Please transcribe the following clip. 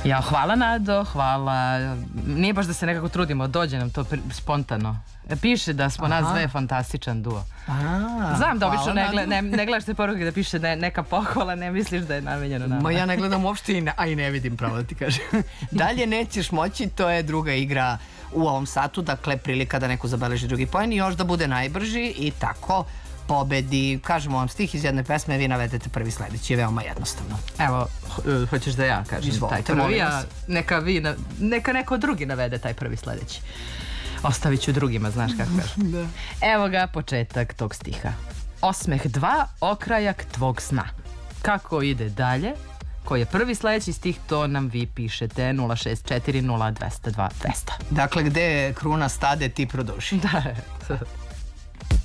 Ja, hvala Nado, hvala. Nije baš da se nekako trudimo, dođe nam to spontano. Piše da smo nas dve fantastičan duo. Znam da obično ne gledaš te poruke da piše neka pohvala, ne misliš da je namenjeno nama. Ma ja ne gledam uopšte, a i ne vidim, pravo da ti kažem. Dalje nećeš moći, to je druga igra u ovom satu, dakle prilika da neko zabeleži drugi poen i još da bude najbrži i tako pobedi. Kažemo vam stih iz jedne pesme, vi navedete prvi sledeći, je veoma jednostavno. Evo, hoćeš da ja kažem taj prvi, a neka neko drugi navede taj prvi sledeći. Ostavit ću drugima, znaš kako kažem. Evo ga početak tog stiha. Osmeh 2, okrajak tvog sna. Kako ide dalje? Koji je prvi sledeći stih, to nam vi pišete 064 0202 200. Dakle, gde kruna stade, ti produži. Da.